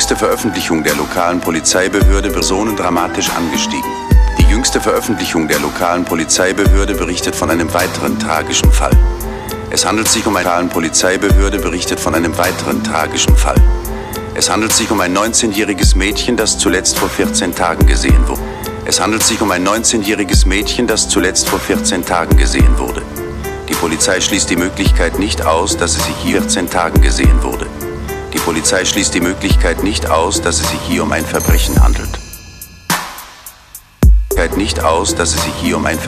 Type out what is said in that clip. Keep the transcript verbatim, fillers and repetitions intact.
jüngste Veröffentlichung der lokalen Polizeibehörde Personen dramatisch angestiegen. Die jüngste Veröffentlichung der lokalen Polizeibehörde berichtet von einem weiteren tragischen Fall. Es handelt sich um eine lokale Polizeibehörde berichtet von einem weiteren tragischen Fall. Es handelt sich um ein neunzehnjähriges Mädchen, das zuletzt vor vierzehn Tagen gesehen wurde. Es handelt sich um ein neunzehnjähriges Mädchen, das zuletzt vor vierzehn Tagen gesehen wurde. Die Polizei schließt die Möglichkeit nicht aus, dass es sich hier vierzehn Tagen gesehen wurde. Die Polizei schließt die Möglichkeit nicht aus, dass es sich hier um ein Verbrechen handelt. Nicht aus, dass es sich hier um ein